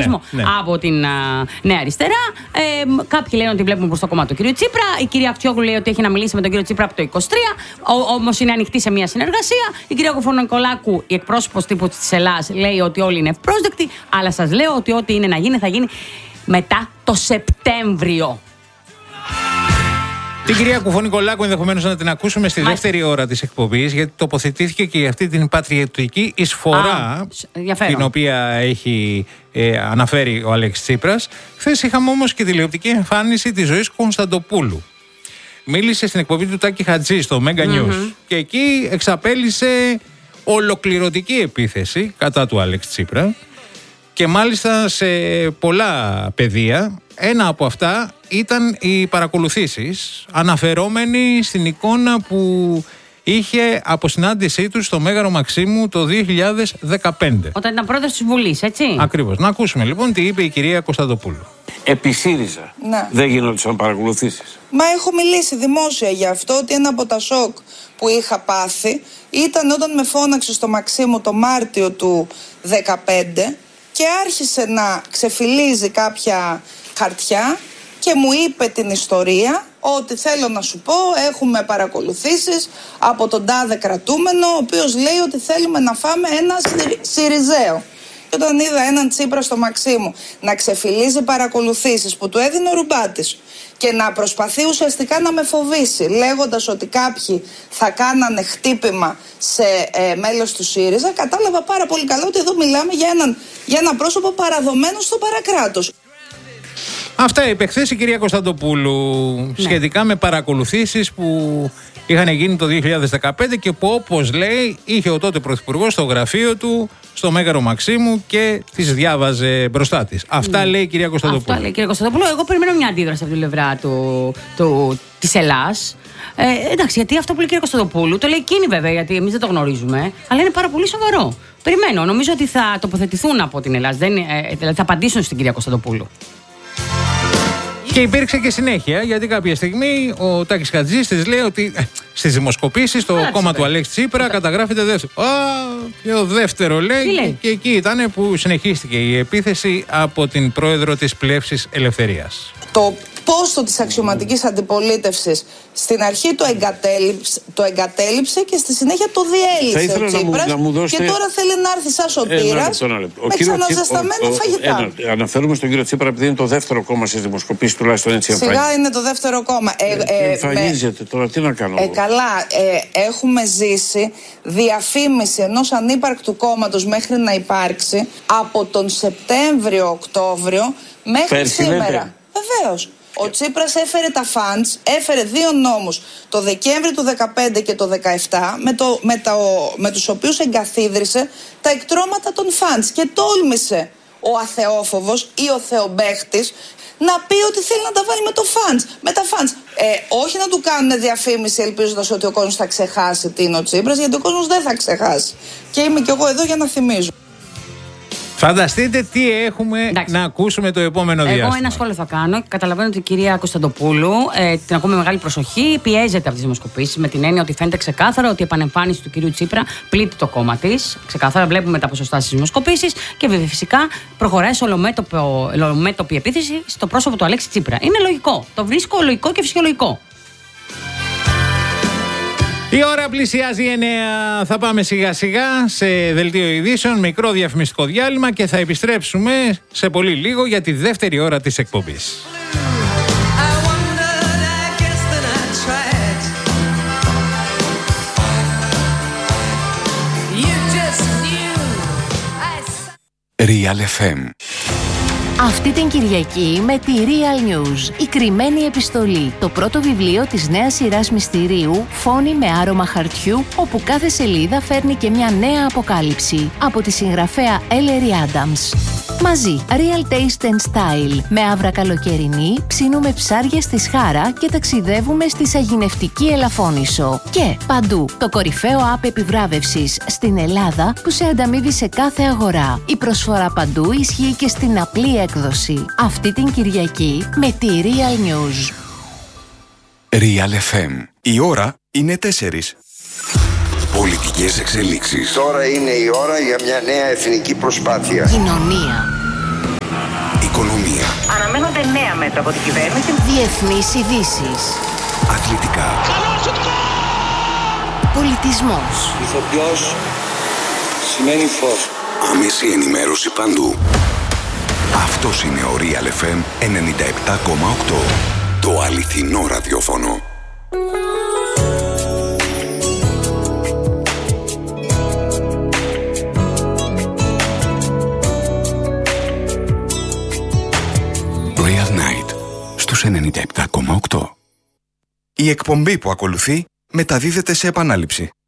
λογαριασμό από την Νέα Αριστερά. Κάποιοι λένε ότι βλέπουμε προς το κόμμα του κ. Τσίπρα. Η κυρία Αξιόγλου λέει ότι έχει να μιλήσει με τον κ. Τσίπρα από το 23. Όμως είναι ανοιχτή σε μια συνεργασία. Η κυρία Κοφωνικολάκου, η εκπρόσωπος τύπου της Ελλάδας, λέει ότι όλοι είναι ευπρόσδεκτοι. Αλλά σας λέω ότι ό,τι είναι να γίνει θα γίνει μετά το Σεπτέμβριο. Την κυρία Κουφωνικολάκου ενδεχομένως να την ακούσουμε στη δεύτερη ώρα της εκπομπής, γιατί τοποθετήθηκε και για αυτή την πατριωτική εισφορά την οποία έχει αναφέρει ο Αλέξης Τσίπρας. Χθες είχαμε όμως και τηλεοπτική εμφάνιση της Ζωής Κωνσταντοπούλου. Μίλησε στην εκπομπή του Τάκη Χατζή στο Mega News και εκεί εξαπέλυσε ολοκληρωτική επίθεση κατά του Αλέξη Τσίπρα και μάλιστα σε πολλά πεδία. Ένα από αυτά ήταν οι παρακολουθήσεις, αναφερόμενοι στην εικόνα που είχε από συνάντησή του στο Μέγαρο Μαξίμου το 2015. Όταν ήταν πρόεδρος της Βουλής, έτσι. Ακριβώς. Να ακούσουμε λοιπόν τι είπε η κυρία Κωνσταντοπούλου. Επί ΣΥΡΙΖΑ δεν γινόντουσαν παρακολουθήσεις. Μα έχω μιλήσει δημόσια για αυτό, ότι ένα από τα σοκ που είχα πάθει ήταν όταν με φώναξε στο Μαξίμου το Μάρτιο του 2015 και άρχισε να ξεφυλίζει κάποια χαρτιά και μου είπε την ιστορία ότι θέλω να σου πω, έχουμε παρακολουθήσεις από τον τάδε κρατούμενο, ο οποίος λέει ότι θέλουμε να φάμε ένα Σιριζέο. Και όταν είδα έναν Τσίπρα στο Μαξίμου να ξεφυλίζει παρακολουθήσεις που του έδινε ο Ρουμπάτης και να προσπαθεί ουσιαστικά να με φοβήσει, λέγοντας ότι κάποιοι θα κάνανε χτύπημα σε μέλος του ΣΥΡΙΖΑ, κατάλαβα πάρα πολύ καλά ότι εδώ μιλάμε για ένα πρόσωπο παραδομένο στο παρακράτος. Αυτά είπε χθες η κυρία Κωνσταντοπούλου σχετικά με παρακολουθήσεις που είχαν γίνει το 2015 και που, όπως λέει, είχε ο τότε πρωθυπουργός στο γραφείο του στο Μέγαρο Μαξίμου και τις διάβαζε μπροστά της. Αυτά λέει η κυρία Κωνσταντοπούλου. Αυτά λέει η κυρία Κωνσταντοπούλου. Εγώ περιμένω μια αντίδραση από την πλευρά της Ελλάδας. Εντάξει, γιατί αυτό που λέει η κυρία Κωνσταντοπούλου το λέει εκείνη βέβαια, γιατί εμείς δεν το γνωρίζουμε, αλλά είναι πάρα πολύ σοβαρό. Περιμένω. Νομίζω ότι θα τοποθετηθούν από την Ελλάδα. Δηλαδή θα απαντήσουν στην κυρία Κωνσταντοπούλου. Και υπήρξε και συνέχεια, γιατί κάποια στιγμή ο Τάκης Χατζής της λέει ότι στις δημοσκοπήσεις το κόμμα του Αλέξη Τσίπρα καταγράφεται δεύτερο. Και ο δεύτερο λέει, και εκεί ήταν που συνεχίστηκε η επίθεση από την πρόεδρο της Πλεύσης Ελευθερίας. Το πόστο της αξιωματικής αντιπολίτευσης στην αρχή το εγκατέλειψε και στη συνέχεια το διέλυσε ο Τσίπρας και τώρα θέλει να έρθει σαν σωτήρας με ξαναζεσταμένα φαγητά. Αναφέρουμε στον κύριο Τσίπρα επειδή είναι το δεύτερο κόμμα στις δημοσκοπήσεις, τουλάχιστον έτσι εμφανίζεται. Σιγά είναι το δεύτερο κόμμα. Εμφανίζεται τώρα, τι να κάνω. Καλά, έχουμε ζήσει διαφήμιση ενός ανύπαρκτου κόμματος μέχρι να υπάρξει από τον Σεπτέμβριο-Οκτώβριο μέχρι σήμερα. Βεβαίως. Ο Τσίπρας έφερε τα φαντς, έφερε 2 νόμους το Δεκέμβρη του 2015 και το 2017 με τους οποίους εγκαθίδρυσε τα εκτρώματα των φαντς και τόλμησε ο αθεόφοβος ή ο θεομπαίχτης να πει ότι θέλει να τα βάλει με τα φαντς. Όχι να του κάνουν διαφήμιση ελπίζοντας ότι ο κόσμος θα ξεχάσει τι είναι ο Τσίπρας, γιατί ο κόσμος δεν θα ξεχάσει. Και είμαι κι εγώ εδώ για να θυμίζω. Φανταστείτε τι έχουμε να ακούσουμε το επόμενο διάστημα. Εγώ ένα σχόλιο θα κάνω. Καταλαβαίνω ότι η κυρία Κωνσταντοπούλου την ακούμε με μεγάλη προσοχή. Πιέζεται από τις δημοσκοπήσεις με την έννοια ότι φαίνεται ξεκάθαρα ότι η επανεμφάνιση του κυρίου Τσίπρα πλήττει το κόμμα της. Ξεκάθαρα βλέπουμε τα ποσοστά στις δημοσκοπήσεις και βέβαια φυσικά προχωράει σε ολομέτωπη επίθεση στο πρόσωπο του Αλέξη Τσίπρα. Είναι λογικό. Το βρίσκω λογικό και φυσιολογικό. Η ώρα πλησιάζει 9. Θα πάμε σιγά σιγά σε δελτίο ειδήσεων, μικρό διαφημιστικό διάλειμμα και θα επιστρέψουμε σε πολύ λίγο για τη δεύτερη ώρα της εκπομπής. Real FM. Αυτή την Κυριακή με τη Real News, η κρυμμένη επιστολή, το πρώτο βιβλίο της νέας σειράς μυστηρίου «Φόνοι με άρωμα χαρτιού», όπου κάθε σελίδα φέρνει και μια νέα αποκάλυψη, από τη συγγραφέα Ellery Adams. Μαζί, Real Taste and Style, με άβρα καλοκαιρινή, ψήνουμε ψάρια στη Σχάρα και ταξιδεύουμε στη σαγηνευτική Ελαφώνησο. Και παντού, το κορυφαίο app επιβράβευσης στην Ελλάδα που σε ανταμείβει σε κάθε αγορά. Η προσφορά παντού ισχύει και στην απλή έκδοση. Αυτή την Κυριακή με τη Real News. Real FM. Η ώρα είναι 4. Πολιτικές εξελίξεις. Τώρα είναι η ώρα για μια νέα εθνική προσπάθεια. Κοινωνία. λαμβάνονται νέα μέτρα από την κυβέρνηση. Διεθνείς ειδήσεις. Αθλητικά. Πολιτισμός. Ηθοποιός σημαίνει φως. Άμεση ενημέρωση παντού. Αυτός είναι ο Real FM 97,8. Το αληθινό ραδιόφωνο. Real Night στους 97,8. Η εκπομπή που ακολουθεί μεταδίδεται σε επανάληψη.